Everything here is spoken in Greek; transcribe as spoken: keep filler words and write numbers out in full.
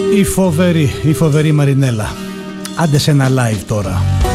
Η φοβερή, η φοβερή Μαρινέλα. Άντε σε ένα live τώρα.